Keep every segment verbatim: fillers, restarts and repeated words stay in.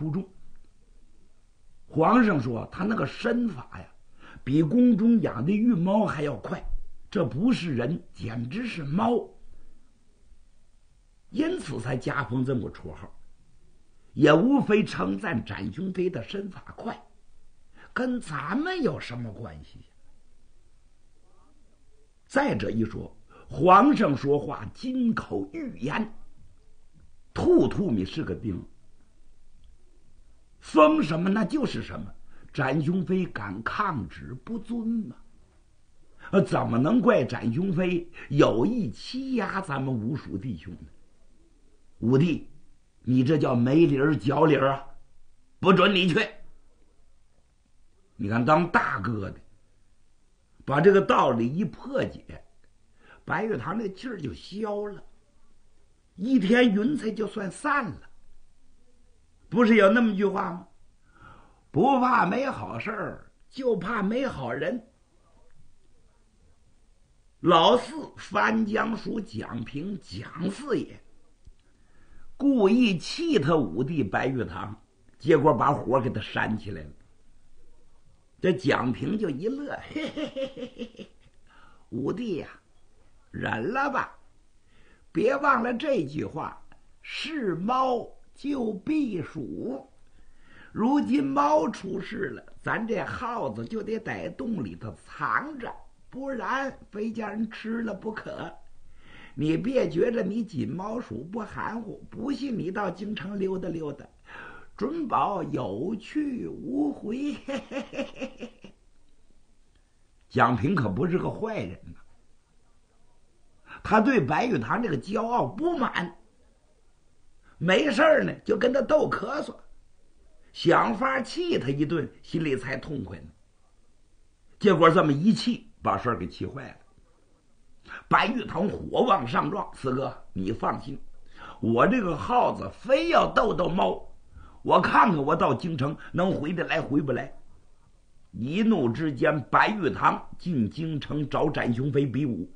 出众。皇上说他那个身法呀，比宫中养的御猫还要快，这不是人，简直是猫。因此才加封这么个绰号，也无非称赞展雄飞的身法快，跟咱们有什么关系？再者一说，皇上说话金口玉言，兔兔米是个钉，封什么那就是什么。展雄飞敢抗旨不遵吗？呃，怎么能怪展雄飞有意欺压咱们吴蜀弟兄呢？武帝，你这叫没理儿脚理儿啊，不准你去。你看当大哥的把这个道理一破解，白玉堂那劲儿就消了，一天云彩就算散了。不是有那么句话吗？不怕没好事儿，就怕没好人。老四翻江属蒋平，蒋四爷故意气他武帝白玉堂，结果把火给他煽起来了。这蒋平就一乐，嘿嘿嘿嘿嘿嘿，武帝呀、啊，忍了吧，别忘了这句话：是猫就必鼠。如今猫出事了，咱这耗子就得在洞里头藏着，不然非叫人吃了不可。你别觉着你锦毛鼠不含糊，不信你到京城溜达溜达，准保有去无回。嘿嘿嘿嘿嘿，蒋平可不是个坏人呐，他对白玉堂这个骄傲不满，没事呢就跟他斗咳嗽，想法气他一顿，心里才痛快呢。结果这么一气，把事儿给气坏了。白玉堂火往上撞，四哥你放心，我这个耗子非要逗逗猫，我看看我到京城能回得来回不来。一怒之间，白玉堂进京城找展雄飞比武。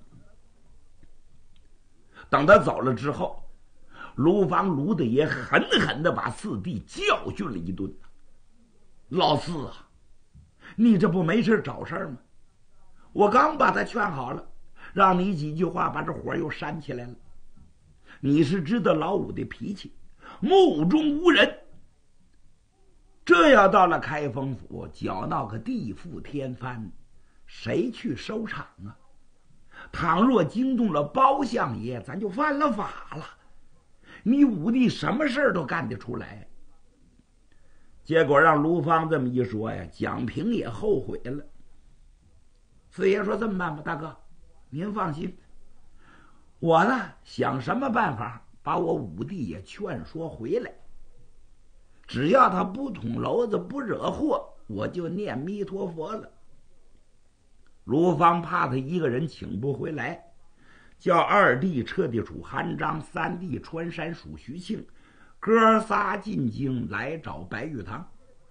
等他走了之后，卢房卢的也狠狠地把四弟教训了一顿。老四啊，你这不没事找事儿吗？我刚把他劝好了，让你几句话把这火又煽起来了。你是知道老五的脾气，目中无人。这要到了开封府，搅闹个地覆天翻，谁去收场啊？倘若惊动了包相爷，咱就犯了法了。你武帝什么事儿都干得出来。结果让卢芳这么一说呀，蒋平也后悔了。四爷说：“这么办吧，大哥，您放心，我呢想什么办法把我武帝也劝说回来。只要他不捅娄子不惹祸，我就念弥陀佛了。”卢芳怕他一个人请不回来，叫二弟彻地属韩章，三弟穿山属徐庆，哥仨进京来找白玉堂。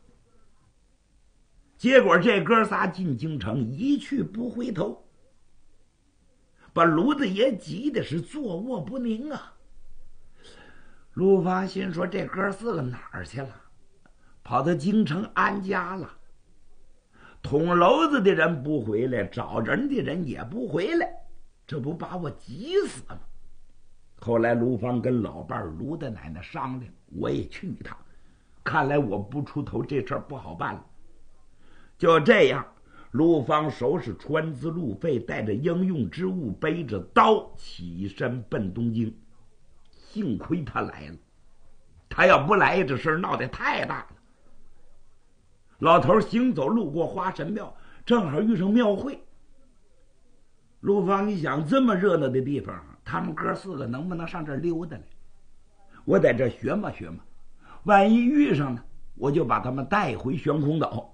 结果这哥仨进京城，一去不回头，把卢子爷急的是坐卧不宁啊。卢芳心说：“这哥四个哪儿去了？跑到京城安家了。捅娄子的人不回来，找人的人也不回来，这不把我急死吗？”后来卢芳跟老伴儿卢大奶奶商量，我也去一趟，看来我不出头，这事儿不好办了。就这样，卢芳收拾川资路费，带着应用之物，背着刀起身奔东京。幸亏他来了，他要不来，这事儿闹得太大了。老头行走路过花神庙，正好遇上庙会。卢芳一想，这么热闹的地方，他们哥四个能不能上这儿溜达来？我在这学嘛学嘛，万一遇上呢，我就把他们带回悬空岛。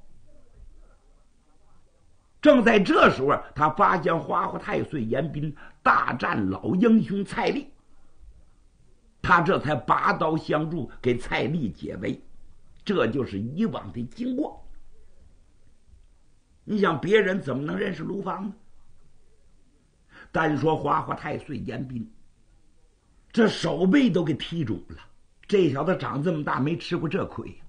正在这时候，他发现花花太岁严彬大战老英雄蔡丽，他这才拔刀相助，给蔡丽解围。这就是以往的经过。你想别人怎么能认识卢芳呢？单说花花太岁严彬，这手背都给踢肿了，这小子长这么大没吃过这亏。